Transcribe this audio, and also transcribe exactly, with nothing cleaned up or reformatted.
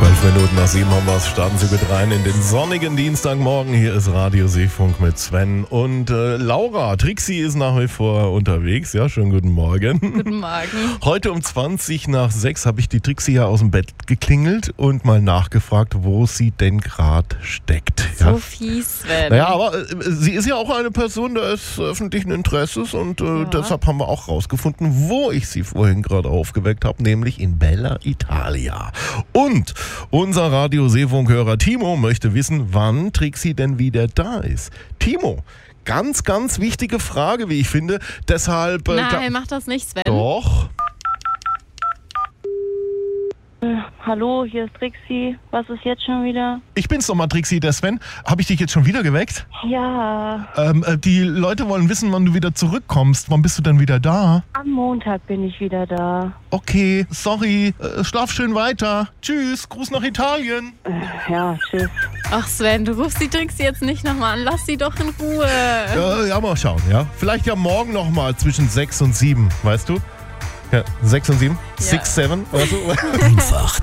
Zwölf Minuten nach sieben haben wir es. Starten Sie mit rein in den sonnigen Dienstagmorgen. Hier ist Radio Seefunk mit Sven und äh, Laura. Trixi ist nach wie vor unterwegs. Ja, schönen guten Morgen. Guten Morgen. Heute um zwanzig nach sechs habe ich die Trixi ja aus dem Bett geklingelt und mal nachgefragt, wo sie denn gerade steckt. Ja. So fies, Sven. Naja, aber äh, sie ist ja auch eine Person des öffentlichen Interesses und äh, Ja. deshalb haben wir auch rausgefunden, wo ich sie vorhin gerade aufgeweckt habe, nämlich in Bella Italia. Und unser Radio Seefunk-Hörer Timo möchte wissen, wann Trixi denn wieder da ist. Timo, ganz, ganz wichtige Frage, wie ich finde. Deshalb. Äh, Nein, mach das nicht, Sven. Doch. Hallo, hier ist Trixi. Was ist jetzt schon wieder? Ich bin's nochmal, Trixi, der Sven. Habe ich dich jetzt schon wieder geweckt? Ja, Ähm, äh, die Leute wollen wissen, wann du wieder zurückkommst. Wann bist du denn wieder da? am Montag bin ich wieder da. Okay, sorry. Äh, schlaf schön weiter. Tschüss, Gruß nach Italien. Ja, tschüss. Ach Sven, du rufst die Trixi jetzt nicht nochmal an. Lass sie doch in Ruhe. Äh, ja, mal schauen, ja. Vielleicht ja morgen nochmal zwischen sechs und sieben, weißt du? Ja, sechs und sieben? Ja. sechs, sieben, weißt du? Einfach